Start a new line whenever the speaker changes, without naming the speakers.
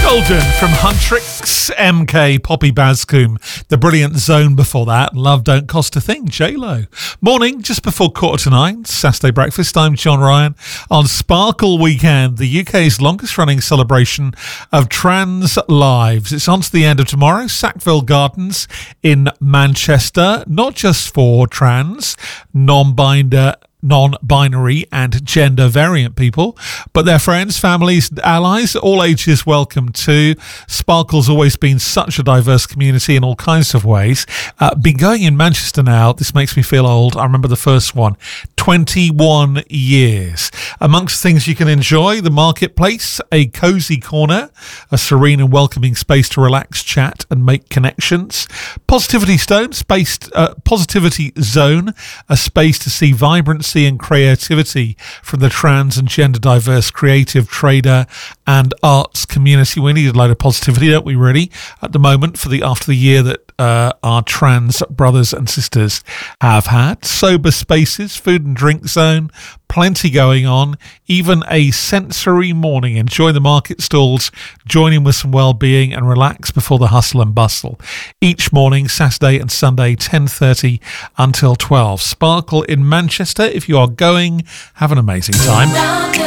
Golden from Huntrix, MK, Poppy Bascombe, the brilliant Zone before that, Love Don't Cost a Thing, J-Lo. Morning, just before 9:15, Saturday breakfast. I'm John Ryan on Sparkle Weekend, the UK's longest running celebration of trans lives. It's on to the end of tomorrow, Sackville Gardens in Manchester, not just for trans, non-binary and gender variant people, but their friends, families, allies, all ages welcome too. Sparkle's always been such a diverse community in all kinds of ways. Been going in Manchester now, this makes me feel old. I remember the first one, 21 years. Amongst things you can enjoy, the marketplace, a cosy corner, a serene and welcoming space to relax, chat and make connections. Positivity Zone, a space to see vibrancy and creativity from the trans and gender diverse creative, trader and arts community. We need a load of positivity, don't we, really, at the moment after the year that our trans brothers and sisters have had. Sober spaces, food and drink zone, plenty going on, even a sensory morning. Enjoy the market stalls, join in with some well-being and relax before the hustle and bustle. Each morning, Saturday and Sunday, 10:30 until 12. Sparkle in Manchester. If you are going, have an amazing time.